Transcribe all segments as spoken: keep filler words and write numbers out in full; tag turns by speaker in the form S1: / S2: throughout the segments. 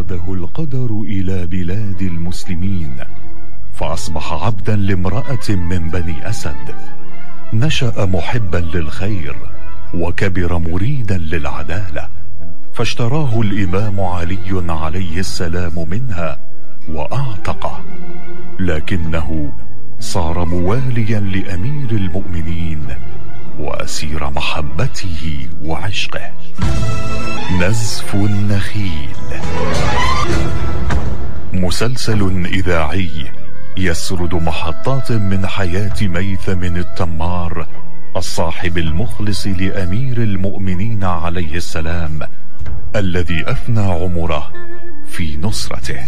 S1: أرشده القدر إلى بلاد المسلمين، فأصبح عبدا لامرأة من بني أسد. نشأ محبا للخير وكبر مريدا للعدالة، فاشتراه الإمام علي عليه السلام منها وأعتقه، لكنه صار مواليا لأمير المؤمنين وأسير محبته وعشقه. نزف النخيل، مسلسل إذاعي يسرد محطات من حياة ميثم التمار، الصاحب المخلص لأمير المؤمنين عليه السلام، الذي أفنى عمره في نصرته.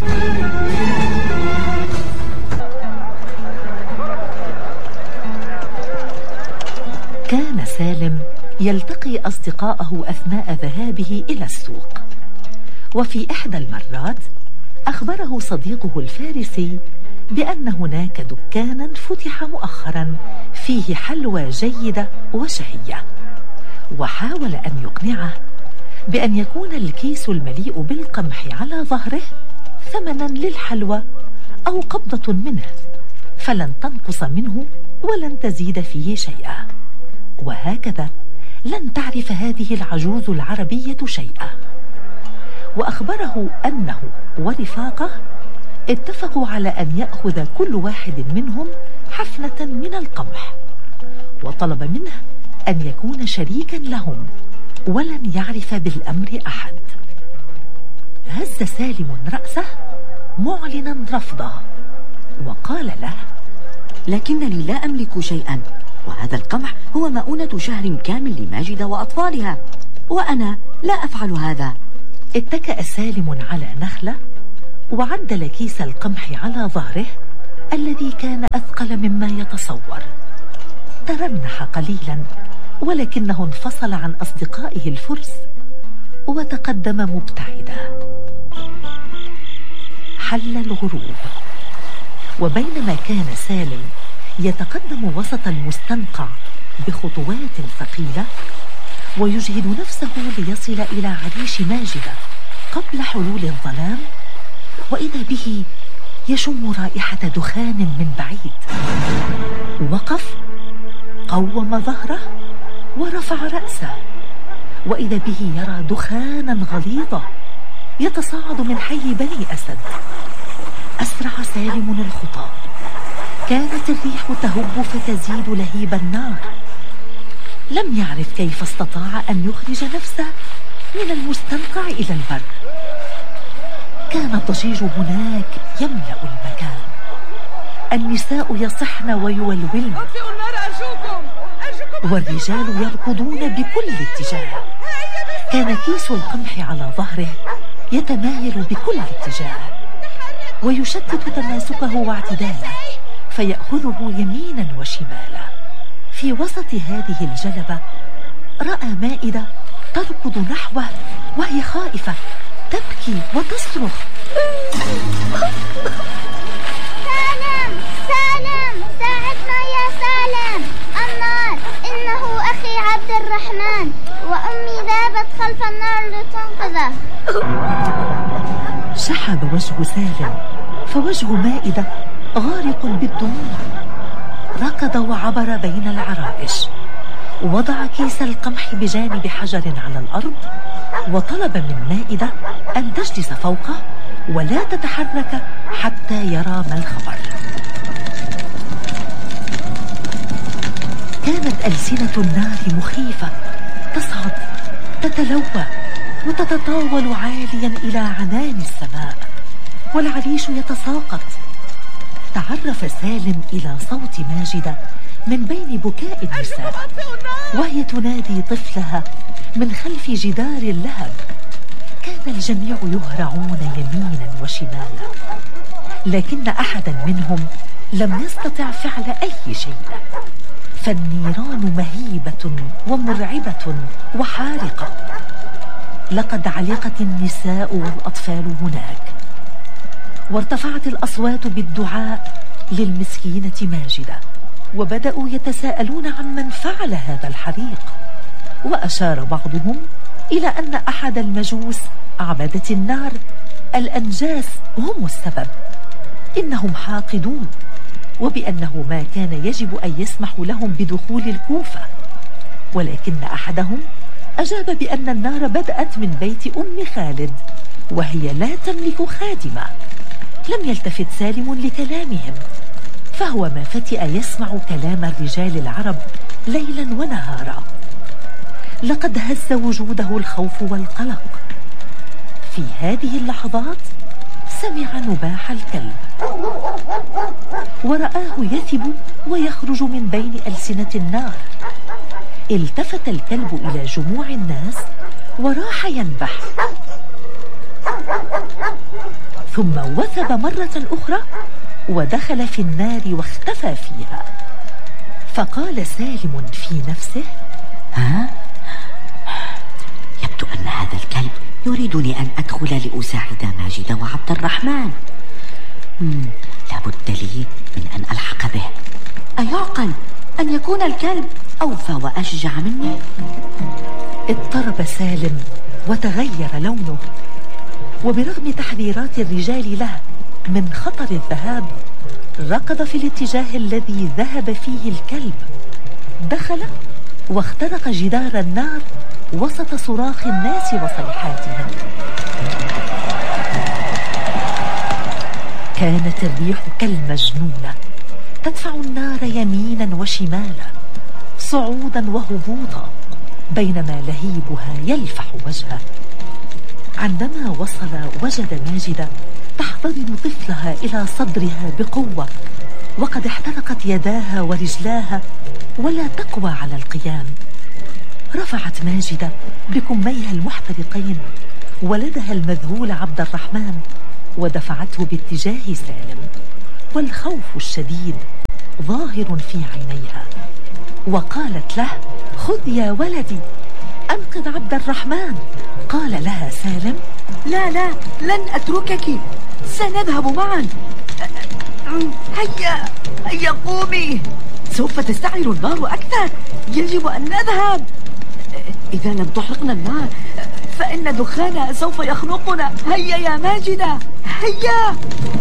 S2: كان سالم يلتقي أصدقاءه أثناء ذهابه إلى السوق، وفي إحدى المرات أخبره صديقه الفارسي بأن هناك دكانا فتح مؤخرا فيه حلوى جيدة وشهية، وحاول أن يقنعه بأن يكون الكيس المليء بالقمح على ظهره ثمنا للحلوى أو قبضة منه، فلن تنقص منه ولن تزيد فيه شيئا. وهكذا لن تعرف هذه العجوز العربية شيئا. وأخبره أنه ورفاقه اتفقوا على أن يأخذ كل واحد منهم حفنة من القمح، وطلب منه أن يكون شريكا لهم ولن يعرف بالأمر أحد. هز سالم رأسه معلنا رفضه، وقال له:
S3: لكنني لا أملك شيئا، وهذا القمح هو مؤونة شهر كامل لماجدة وأطفالها، وأنا لا أفعل هذا.
S2: اتكأ سالم على نخلة وعدل كيس القمح على ظهره الذي كان أثقل مما يتصور. ترنح قليلا، ولكنه انفصل عن أصدقائه الفرس وتقدم مبتعدا. حل الغروب، وبينما كان سالم يتقدم وسط المستنقع بخطوات ثقيلة ويجهد نفسه ليصل إلى عريش ماجدة قبل حلول الظلام، وإذا به يشم رائحة دخان من بعيد. وقف، قوم ظهره ورفع رأسه، وإذا به يرى دخانا غليظا يتصاعد من حي بني أسد. أسرع سالم الخطى، كانت الريح تهب فتزيد لهيب النار. لم يعرف كيف استطاع أن يخرج نفسه من المستنقع إلى البر. كان الضجيج هناك يملأ المكان، النساء يصحن ويولولن، والرجال يركضون بكل اتجاه. كان كيس القمح على ظهره يتمايل بكل اتجاه ويشتت تماسكه واعتداله، فيأخذه يمينا وشمالا. في وسط هذه الجلبة رأى مائدة تركض نحوه وهي خائفة، تبكي وتصرخ:
S4: سالم سالم ساعدنا يا سالم، النار، إنه أخي عبد الرحمن وأمي ذهبت خلف النار لتنقذه.
S2: شحب وجه سالم، فوجه مائدة غارق بالدموع. ركض وعبر بين العرائش، وضع كيس القمح بجانب حجر على الأرض، وطلب من مائدة أن تجلس فوقه ولا تتحرك حتى يرى ما الخبر. كانت ألسنة النار مخيفة، تصعد تتلوى وتتطاول عاليا إلى عنان السماء، والعريش يتساقط. تعرف سالم إلى صوت ماجدة من بين بكاء النساء وهي تنادي طفلها من خلف جدار اللهب. كان الجميع يهرعون يمينا وشمالا، لكن أحدا منهم لم يستطع فعل أي شيء، فالنيران مهيبة ومرعبة وحارقة. لقد علقت النساء والأطفال هناك، وارتفعت الأصوات بالدعاء للمسكينة ماجدة، وبدأوا يتساءلون عمن فعل هذا الحريق. وأشار بعضهم إلى أن أحد المجوس عبدة النار الأنجاس هم السبب، إنهم حاقدون، وبأنه ما كان يجب أن يسمحوا لهم بدخول الكوفة. ولكن أحدهم أجاب بأن النار بدأت من بيت أم خالد، وهي لا تملك خادمة. لم يلتفت سالم لكلامهم، فهو ما فتئ يسمع كلام الرجال العرب ليلا ونهارا. لقد هز وجوده الخوف والقلق. في هذه اللحظات سمع نباح الكلب، ورآه يثب ويخرج من بين ألسنة النار. التفت الكلب إلى جموع الناس وراح ينبح، ثم وثب مرة أخرى ودخل في النار واختفى فيها. فقال سالم في نفسه:
S3: ها؟ يبدو أن هذا الكلب يريدني أن أدخل لأساعد ماجد وعبد الرحمن. مم. لابد لي من أن ألحق به. أيعقل أن يكون الكلب أوفى وأشجع مني؟
S2: اضطرب سالم وتغير لونه، وبرغم تحذيرات الرجال له من خطر الذهاب ركض في الاتجاه الذي ذهب فيه الكلب. دخل واخترق جدار النار وسط صراخ الناس وصيحاتهم. كانت الريح كالمجنونة تدفع النار يمينا وشمالا، صعودا وهبوطا، بينما لهيبها يلفح وجهه. عندما وصل وجد ماجدة تحتضن طفلها إلى صدرها بقوة، وقد احترقت يداها ورجلاها ولا تقوى على القيام. رفعت ماجدة بكميها المحترقين ولدها المذهول عبد الرحمن ودفعته باتجاه سالم، والخوف الشديد ظاهر في عينيها، وقالت له: خذ يا ولدي، أنقذ عبد الرحمن. قال لها سالم:
S3: لا لا، لن أتركك، سنذهب معا. هيا هيا قومي، سوف تستعر النار أكثر، يجب أن نذهب. إذا لم تحرقنا النار فإن دخانها سوف يخنقنا. هيا يا ماجدة، هيا.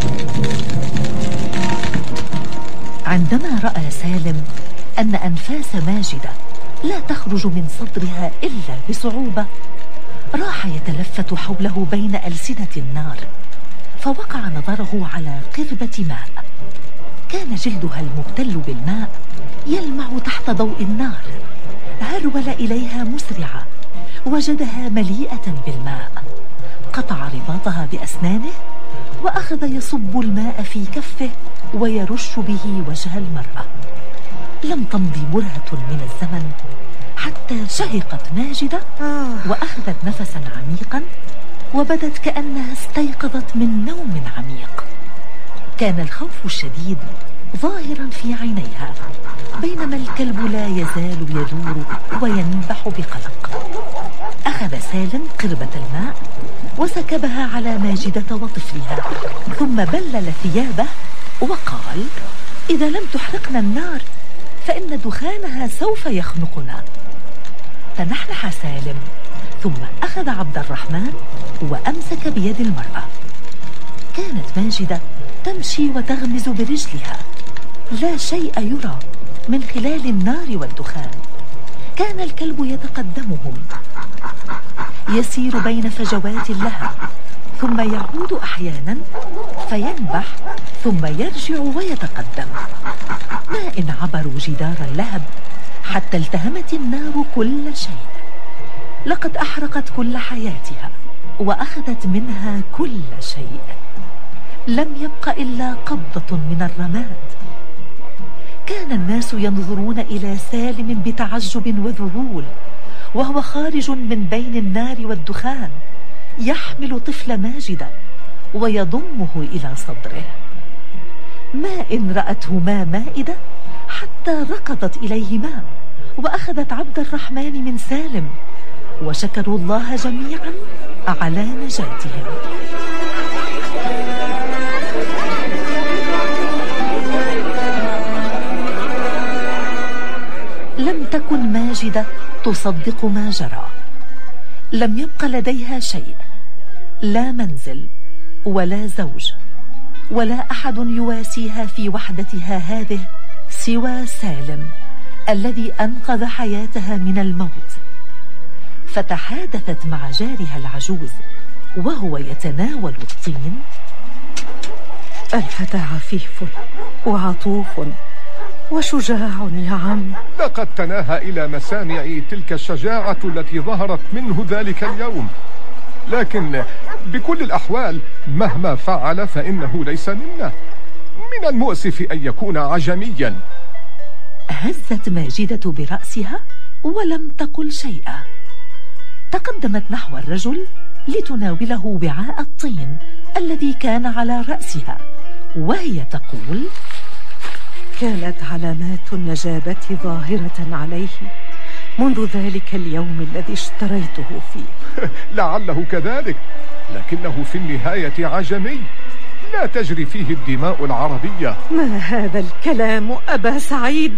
S2: عندما رأى سالم أن أنفاس ماجدة لا تخرج من صدرها إلا بصعوبة، راح يتلفت حوله بين ألسنة النار، فوقع نظره على قربة ماء. كان جلدها المبتل بالماء يلمع تحت ضوء النار. هرول إليها مسرعة، وجدها مليئة بالماء. قطع رباطها بأسنانه وأخذ يصب الماء في كفه ويرش به وجه المرأة. لم تمضي برهة من الزمن حتى شهقت ماجدة وأخذت نفسا عميقا، وبدت كأنها استيقظت من نوم عميق. كان الخوف الشديد ظاهرا في عينيها، بينما الكلب لا يزال يدور وينبح بقلق. أخذ سالم قربة الماء وسكبها على ماجدة وطفلها، ثم بلل ثيابه وقال: إذا لم تحرقنا النار فإن دخانها سوف يخنقنا. تنحنح سالم، ثم أخذ عبد الرحمن وأمسك بيد المرأة. كانت ماجدة تمشي وتغمز برجلها، لا شيء يرى من خلال النار والدخان. كان الكلب يتقدمهم، يسير بين فجوات لها، ثم يعود أحيانا فينبح، ثم يرجع ويتقدم. ما إن عبروا جدار اللهب حتى التهمت النار كل شيء. لقد أحرقت كل حياتها وأخذت منها كل شيء، لم يبق إلا قبضة من الرماد. كان الناس ينظرون إلى سالم بتعجب وذهول، وهو خارج من بين النار والدخان يحمل طفل ماجدة ويضمه إلى صدره. ما إن رأته ما مائدة حتى ركضت إليهما وأخذت عبد الرحمن من سالم، وشكروا الله جميعا على نجاتهم. لم تكن ماجدة تصدق ما جرى. لم يبق لديها شيء، لا منزل ولا زوج، ولا أحد يواسيها في وحدتها هذه سوى سالم الذي أنقذ حياتها من الموت. فتحادثت مع جارها العجوز وهو يتناول الطين:
S5: الفتى عفيف وعطوف وشجاع يا عم.
S6: لقد تناهى إلى مسامعي تلك الشجاعة التي ظهرت منه ذلك اليوم، لكن بكل الأحوال مهما فعل فإنه ليس منا. من المؤسف أن يكون عجميا.
S2: هزت ماجدة برأسها ولم تقل شيئا. تقدمت نحو الرجل لتناوله وعاء الطين الذي كان على رأسها وهي تقول:
S5: كانت علامات النجابة ظاهرة عليه منذ ذلك اليوم الذي اشتريته فيه.
S6: لعله كذلك، لكنه في النهاية عجمي، لا تجري فيه الدماء العربية.
S5: ما هذا الكلام أبا سعيد؟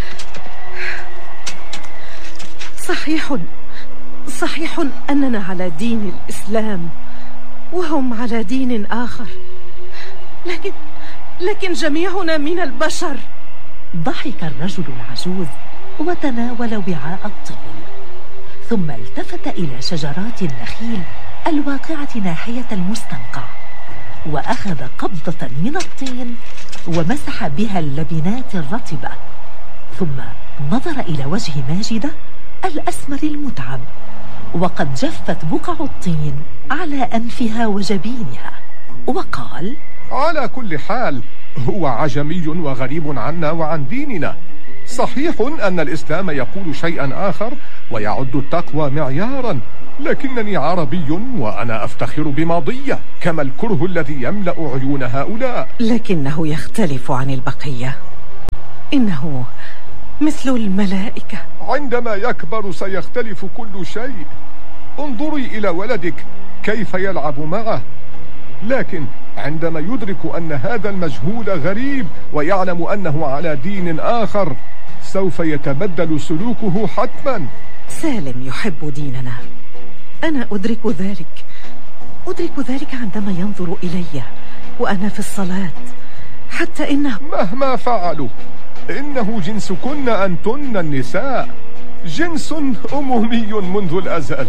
S5: صحيح صحيح أننا على دين الإسلام وهم على دين آخر، لكن لكن جميعنا من البشر.
S2: ضحك الرجل العجوز وتناول وعاء الطين، ثم التفت إلى شجرات النخيل الواقعة ناحية المستنقع، وأخذ قبضة من الطين ومسح بها اللبنات الرطبة، ثم نظر إلى وجه ماجدة الأسمر المتعب وقد جفت بقع الطين على أنفها وجبينها، وقال:
S6: على كل حال هو عجمي وغريب عنا وعن ديننا. صحيح أن الإسلام يقول شيئا آخر ويعد التقوى معيارا، لكنني عربي وأنا أفتخر بماضية كما الكره الذي يملأ عيون هؤلاء.
S5: لكنه يختلف عن البقية، إنه مثل الملائكة.
S6: عندما يكبر سيختلف كل شيء. انظري إلى ولدك كيف يلعب معه، لكن عندما يدرك أن هذا المجهول غريب ويعلم أنه على دين آخر سوف يتبدل سلوكه حتما.
S5: سالم يحب ديننا، أنا أدرك ذلك أدرك ذلك عندما ينظر إلي وأنا في الصلاة، حتى إنه
S6: مهما فعلوا إنه جنسكن أنتن النساء، جنس أمومي منذ الأزل.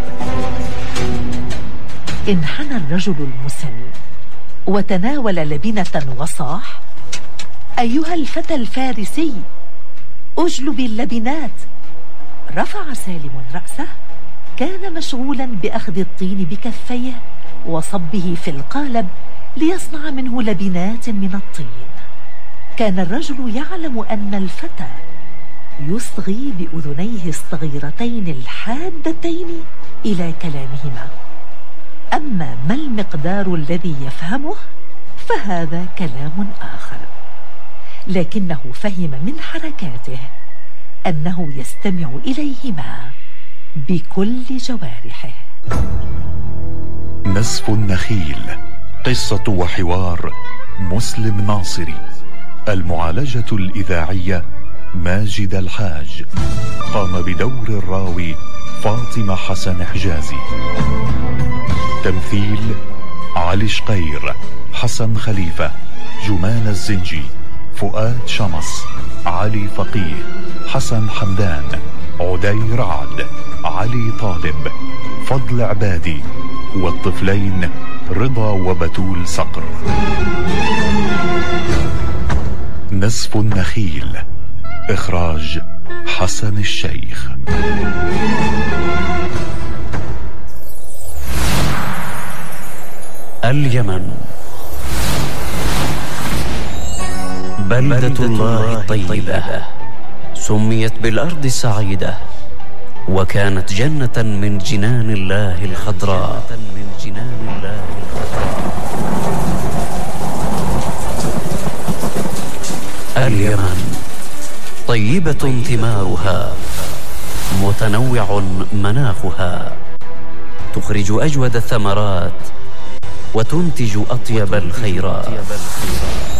S2: انحنى الرجل المسن وتناول لبنة وصاح: أيها الفتى الفارسي، أجلب اللبنات. رفع سالم رأسه، كان مشغولا بأخذ الطين بكفيه وصبه في القالب ليصنع منه لبنات من الطين. كان الرجل يعلم أن الفتى يصغي بأذنيه الصغيرتين الحادتين إلى كلامهما، أما ما المقدار الذي يفهمه فهذا كلام آخر، لكنه فهم من حركاته أنه يستمع إليهما بكل جوارحه.
S1: نسف النخيل، قصة وحوار مسلم ناصري، المعالجة الإذاعية ماجد الحاج، قام بدور الراوي فاطمة حسن حجازي، تمثيل علي شقير، حسن خليفة، جمان الزنجي، فؤاد شمس، علي فقيه، حسن حمدان، عدي رعد، علي طالب، فضل عبادي، والطفلين رضا وبتول صقر. نسف النخيل، إخراج حسن الشيخ.
S7: اليمن بلدة الله الطيبة، سميت بالأرض السعيدة، وكانت جنة من جنان الله الخضراء. اليمن طيبة ثمارها، متنوع مناخها، تخرج أجود الثمرات وتنتج أطيب الخيرات.